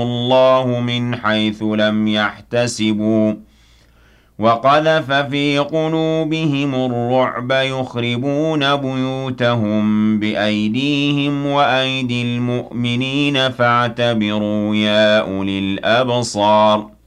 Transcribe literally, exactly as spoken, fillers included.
الله من حيث لم يحتسبوا وقذف في قلوبهم الرعب يخربون بيوتهم بأيديهم وأيدي المؤمنين فاعتبروا يا أولي الأبصار